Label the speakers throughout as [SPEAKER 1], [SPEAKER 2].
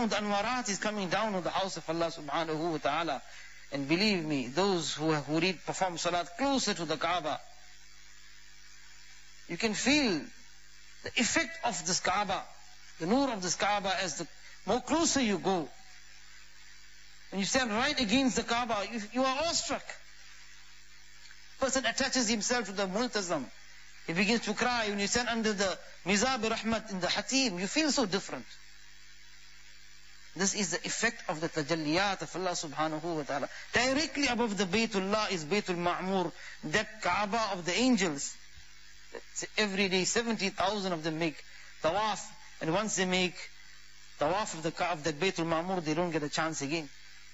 [SPEAKER 1] down, the anwarat is coming down on the house of Allah subhanahu wa ta'ala. And believe me, those who perform salat closer to the Kaaba, you can feel the effect of this Kaaba, the nur of this Kaaba, as the more closer you go. When you stand right against the Kaaba, you are awestruck. Person attaches himself to the multazam. He begins to cry. When you stand under the Mizab Rahmat in the Hatim, you feel so different. This is the effect of the tajalliyat of Allah subhanahu wa ta'ala. Directly above the Baytullah is Baytul Ma'mur, that Kaaba of the angels. Every day 70,000 of them make tawaf, and once they make tawaf of the Baytul Ma'mur, they don't get a chance again.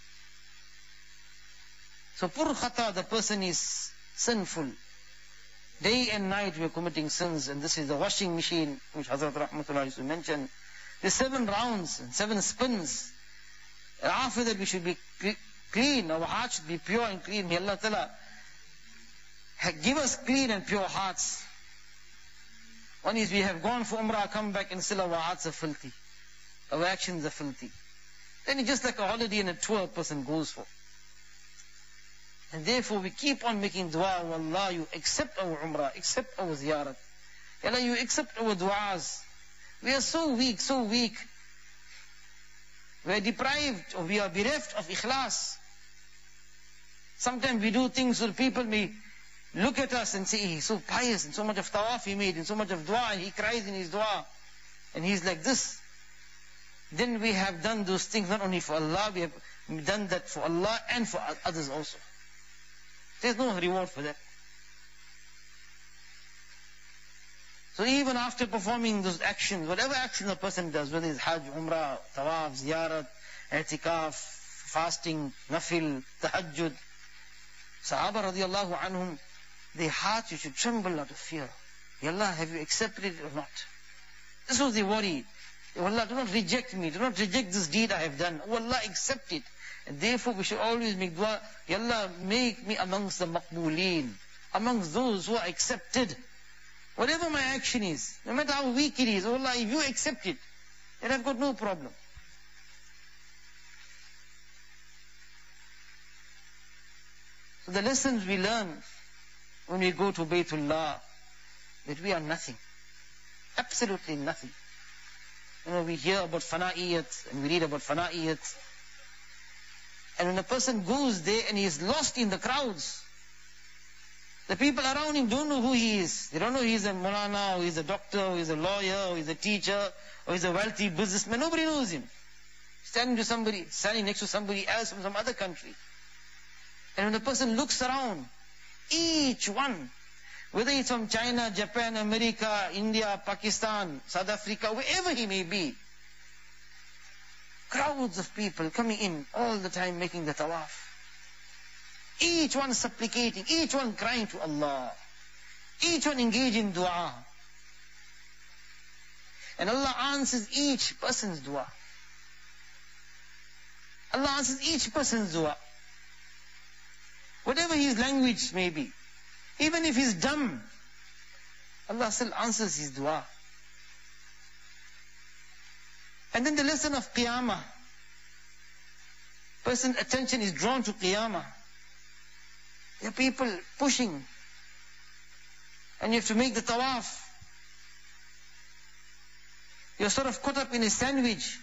[SPEAKER 1] So pur khata, the person is sinful. Day and night we are committing sins, and this is the washing machine which Hazrat Rahmatullah used to mention. There's 7 rounds and 7 spins. And after that we should be clean, our hearts should be pure and clean. May Allah Ta'ala give us clean and pure hearts. One is we have gone for Umrah, come back and still our hearts are filthy. Our actions are filthy. Then it's just like a holiday and a tour a person goes for. And therefore we keep on making dua, oh Allah, you accept our Umrah, accept our ziyarat. Allah, you accept our du'as. We are so weak, so weak. We are deprived, or we are bereft of ikhlas. Sometimes we do things so people may look at us and say, he's so pious, and so much of tawaf he made, and so much of dua, and he cries in his dua, and he's like this. Then we have done those things not only for Allah, we have done that for Allah and for others also. There's no reward for that. So even after performing those actions, whatever action a person does, whether it's Hajj, Umrah, Tawaf, Ziyarat, I'tikaf, fasting, Nafil, Tahajjud, Sahaba radiallahu anhum, their hearts, you should tremble out of fear. Ya Allah, have you accepted it or not? This was the worry. Oh Allah, do not reject me, do not reject this deed I have done. Oh Allah, accept it. And therefore we should always make dua, Ya Allah, make me amongst the maqbooleen, amongst those who are accepted. Whatever my action is, no matter how weak it is, oh Allah, if you accept it, then I've got no problem. So the lessons we learn when we go to Baytullah, that we are nothing. Absolutely nothing. You know, we hear about fana'iyat, and we read about fana'iyat. And when a person goes there and he is lost in the crowds, the people around him don't know who he is. They don't know he's a Maulana, or he's a doctor, or he's a lawyer, or he's a teacher, or he's a wealthy businessman. Nobody knows him. Standing next to somebody else from some other country. And when the person looks around, each one, whether it's from China, Japan, America, India, Pakistan, South Africa, wherever he may be, crowds of people coming in all the time making the tawaf. Each one supplicating, each one crying to Allah, each one engaged in dua. And Allah answers each person's dua. Allah answers each person's dua. Whatever his language may be. Even if he's dumb, Allah still answers his dua. And then the lesson of Qiyamah. Person's attention is drawn to Qiyamah. There are people pushing. And you have to make the tawaf. You're sort of caught up in a sandwich.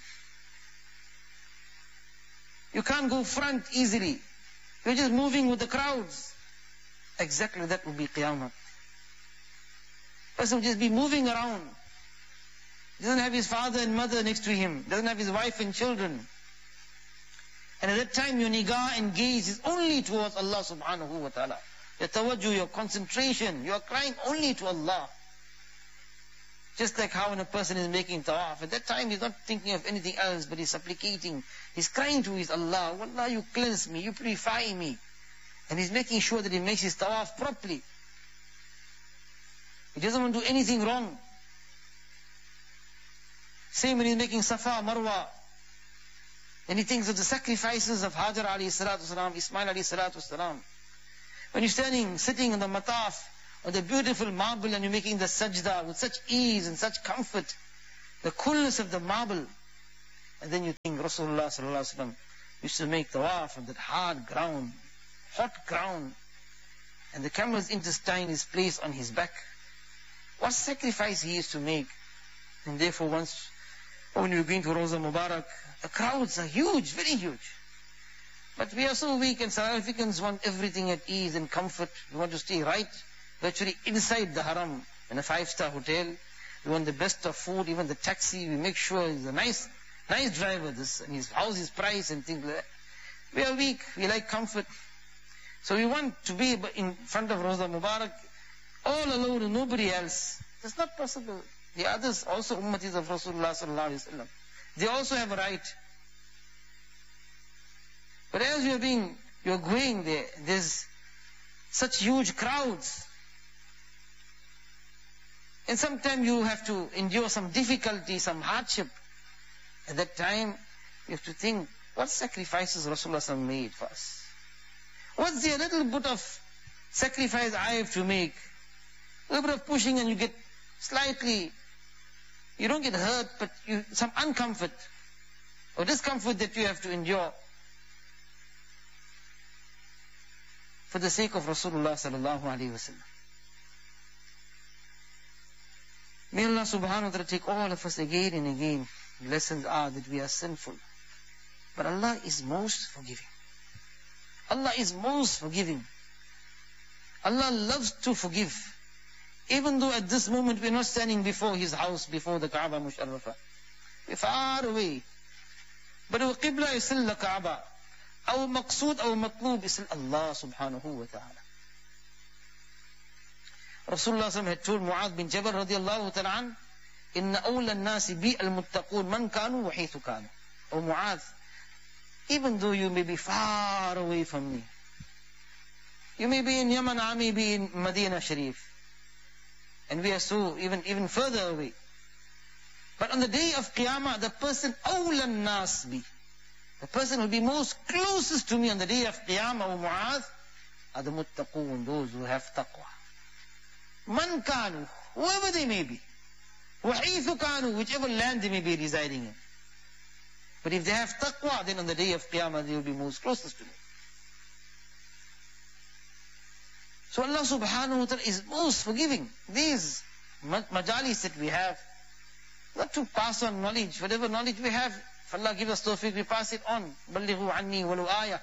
[SPEAKER 1] You can't go front easily. You're just moving with the crowds. Exactly that will be Qiyamah. Person will just be moving around. He doesn't have his father and mother next to him. Doesn't have his wife and children. And at that time your nigah and gaze is only towards Allah subhanahu wa ta'ala. Your tawajjuh, your concentration, you are crying only to Allah. Just like how when a person is making tawaf, at that time he's not thinking of anything else, but he's supplicating. He's crying to his Allah, Allah, you cleanse me, you purify me. And he's making sure that he makes his tawaf properly. He doesn't want to do anything wrong. Same when he's making Safa, Marwa. And he thinks of the sacrifices of Hajar alayhi salatu wasalam, Ismail alayhi salatu wasalam. When you're sitting in the mataf, on the beautiful marble, and you're making the sajda with such ease and such comfort, the coolness of the marble, and then you think, Rasulullah sallallahu alaihi wasallam used to make tawaf on that hard ground, hot ground, and the camel's intestine is placed on his back. What sacrifice he used to make. And therefore once, when we were going to Rawza Mubarak, the crowds are huge, very huge. But we are so weak, and South Africans want everything at ease and comfort. We want to stay right, virtually inside the haram, in a 5-star hotel. We want the best of food, even the taxi, we make sure he's a nice driver, and his house is priced and things like that. We are weak, we like comfort. So we want to be in front of Rawza Mubarak, all alone and nobody else. That's not possible. The others also ummatis of Rasulullah sallallahu alaihi wasallam. They also have a right. But as you're going there, there's such huge crowds. And sometimes you have to endure some difficulty, some hardship. At that time, you have to think, what sacrifices Rasulullah made for us? What's the little bit of sacrifice I have to make? A little bit of pushing and you get slightly, you don't get hurt, but some uncomfort or discomfort that you have to endure for the sake of Rasulullah sallallahu alaihi wasallam. May Allah subhanahu wa ta'ala take all of us again and again. The lessons are that we are sinful, but Allah is most forgiving. Allah is most forgiving. Allah loves to forgive. Even though at this moment we're not standing before His house, before the Kaaba Musharrafa. We're far away. But our Qibla is still the Kaaba. Our maqsood, our matloob is still Allah subhanahu wa ta'ala. Rasulullah had told Mu'adh bin Jabal radiallahu ta'ala an, Inna awla nasi bi al-muttaqoon man kanu wa haythu kanu. O Mu'adh, even though you may be far away from me, you may be in Yemen, I may be in Medina Sharif, and we are so even further away. But on the day of Qiyamah, the person awla nas bi, the person who will be most closest to me on the day of Qiyamah, O Mu'adh, are the muttaqoon, those who have taqwa. Man kanu, whoever they may be, wa haythu kanu, whichever land they may be residing in. But if they have taqwa, then on the day of Qiyamah they will be most closest to me. So Allah subhanahu wa ta'ala is most forgiving. These majalis that we have, not to pass on knowledge. Whatever knowledge we have, if Allah give us tawfiq, we pass it on. Ballighu anni walau ayah.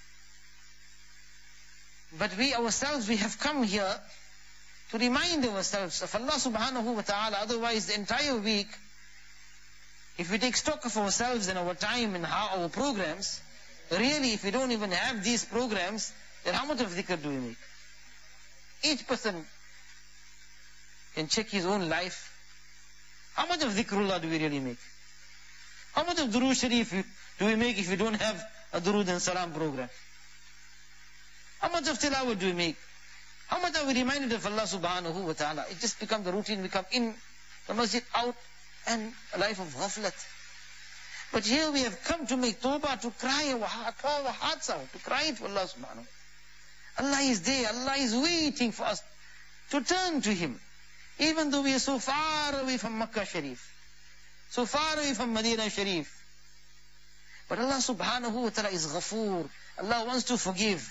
[SPEAKER 1] But we ourselves, we have come here to remind ourselves of Allah subhanahu wa ta'ala. Otherwise the entire week, if we take stock of ourselves and our time and our programs, really if we don't even have these programs, then how much of dhikr do we make? Each person can check his own life. How much of dhikrullah do we really make? How much of durood sharif do we make if we don't have a durood and salam program? How much of tilawah do we make? How much are we reminded of Allah subhanahu wa ta'ala? It just becomes the routine. We come in the masjid, out, and a life of ghaflat. But here we have come to make tawbah, to cry our hearts out, to cry to Allah subhanahu wa ta'ala. Allah is there, Allah is waiting for us to turn to Him. Even though we are so far away from Makkah Sharif, so far away from Medina Sharif. But Allah subhanahu wa ta'ala is ghafoor. Allah wants to forgive.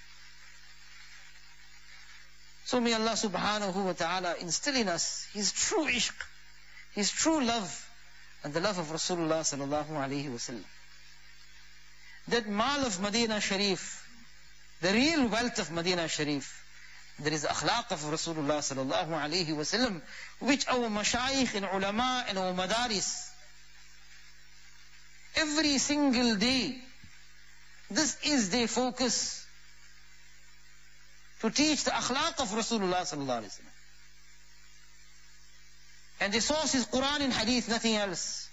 [SPEAKER 1] So may Allah subhanahu wa ta'ala instill in us His true ishq, His true love, and the love of Rasulullah sallallahu alayhi wa sallam. That mal of Medina Sharif, the real wealth of Medina Sharif, there is akhlaq of Rasulullah sallallahu alayhi wa sallam, which our mashayikh and ulama and our madaris, every single day, this is their focus, to teach the akhlaq of Rasulullah sallallahu alayhi wa sallam. And the source is Quran and Hadith, nothing else.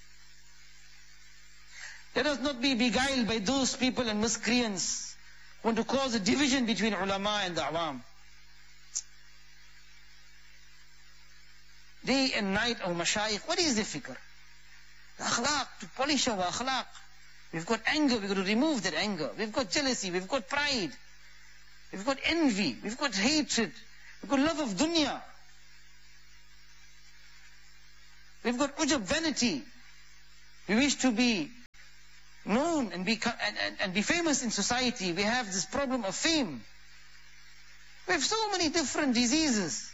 [SPEAKER 1] Let us not be beguiled by those people and miscreants who want to cause a division between ulama and the awam. Day and night, our mashayikh, what is the fikr? The akhlaq, to polish our akhlaq. We've got anger, we've got to remove that anger. We've got jealousy, we've got pride. We've got envy, we've got hatred, we've got love of dunya. We've got ujab, vanity. We wish to be known and be famous in society, we have this problem of fame. We have so many different diseases.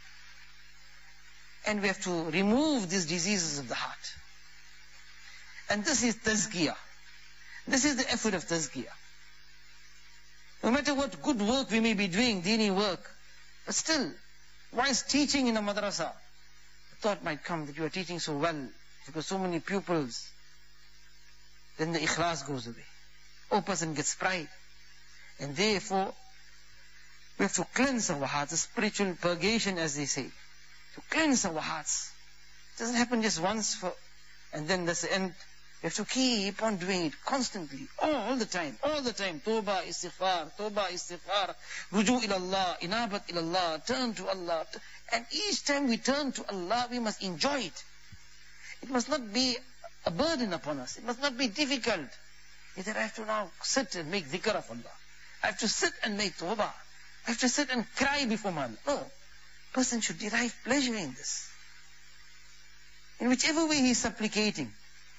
[SPEAKER 1] And we have to remove these diseases of the heart. And this is tazkiyah. This is the effort of tazkiyah. No matter what good work we may be doing, dini work, but still, whilst teaching in a madrasa, the thought might come that you are teaching so well, you've got so many pupils, then the ikhlas goes away. A person gets pride. And therefore, we have to cleanse our hearts, the spiritual purgation as they say. To cleanse our hearts. It doesn't happen just once and then that's the end. We have to keep on doing it constantly, all the time. Tawbah, istighfar, ruju ila Allah, inabat ila Allah, turn to Allah. And each time we turn to Allah, we must enjoy it. It must not be a burden upon us. It must not be difficult. Either I have to now sit and make dhikr of Allah. I have to sit and make tawbah. I have to sit and cry before Allah. No. Person should derive pleasure in this. In whichever way he is supplicating,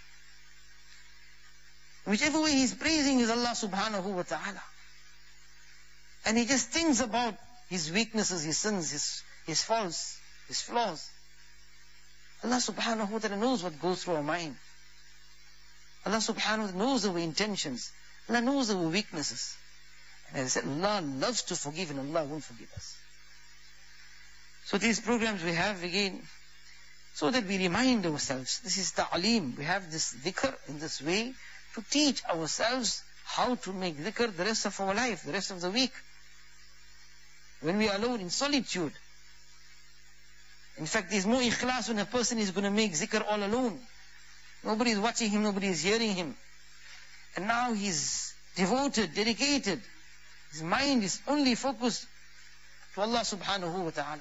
[SPEAKER 1] in whichever way he is praising is Allah subhanahu wa ta'ala. And he just thinks about his weaknesses, his sins, his faults, his flaws. Allah subhanahu wa ta'ala knows what goes through our mind. Allah subhanahu wa ta'ala knows our intentions. Allah knows our weaknesses. And as I said, Allah loves to forgive and Allah won't forgive us. So these programs we have again, so that we remind ourselves, this is ta'aleem. We have this dhikr in this way to teach ourselves how to make dhikr the rest of our life, the rest of the week. When we are alone in solitude. In fact, there's more ikhlas when a person is going to make dhikr all alone. Nobody is watching him, nobody is hearing him. And now he's devoted, dedicated. His mind is only focused to Allah subhanahu wa ta'ala.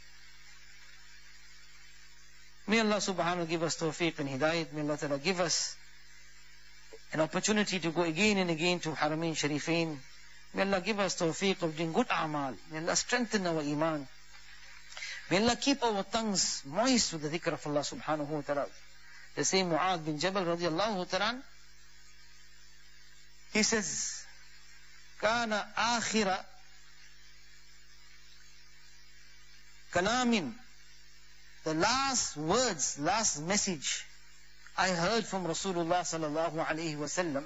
[SPEAKER 1] May Allah subhanahu wa ta'ala give us tawfiq and hidayat. May Allah ta'ala give us an opportunity to go again and again to Haramain Sharifain. May Allah give us tawfiq of doing good a'mal. May Allah strengthen our iman. May Allah keep our tongues moist with the dhikr of Allah subhanahu wa ta'ala. The same Mu'adh bin Jabal radiallahu ta'ala, he says, Kana akhira kalamin, the last words, last message I heard from Rasulullah sallallahu alayhi wa sallam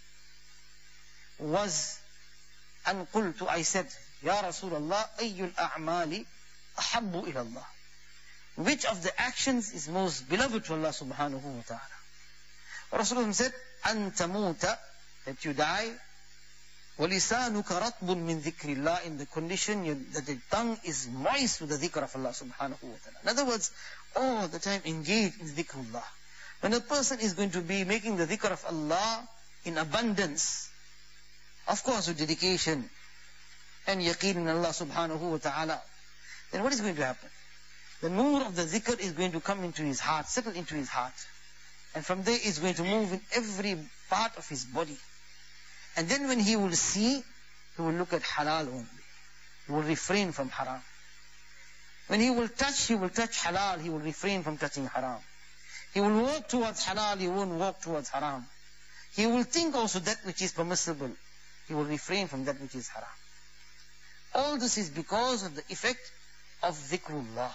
[SPEAKER 1] was, an qultu, I said, Ya Rasulullah, ayyul a'mali ahabbu ila Allah. Which of the actions is most beloved to Allah subhanahu wa ta'ala? Rasulullah said, an tamuta, that you die, وَلِسَانُكَ رَطْبٌ مِّن ذِكْرِ اللَّهِ, in the condition that the tongue is moist with the dhikr of Allah subhanahu wa ta'ala. In other words, all the time engage in dhikrullah. When a person is going to be making the dhikr of Allah in abundance, of course with dedication and yaqeen in Allah subhanahu wa ta'ala, then what is going to happen? The nur of the dhikr is going to come into his heart, settle into his heart. And from there it's going to move in every part of his body. And then when he will see, he will look at halal only. He will refrain from haram. When he will touch halal, he will refrain from touching haram. He will walk towards halal, he won't walk towards haram. He will think also that which is permissible. He will refrain from that which is haram. All this is because of the effect of dhikrullah.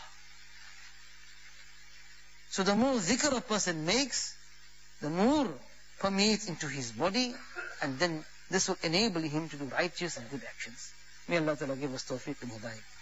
[SPEAKER 1] So the more dhikr a person makes, the more permeates into his body, and then this will enable him to do righteous and good actions. May Allah Ta'ala give us tawfiq and hidayah.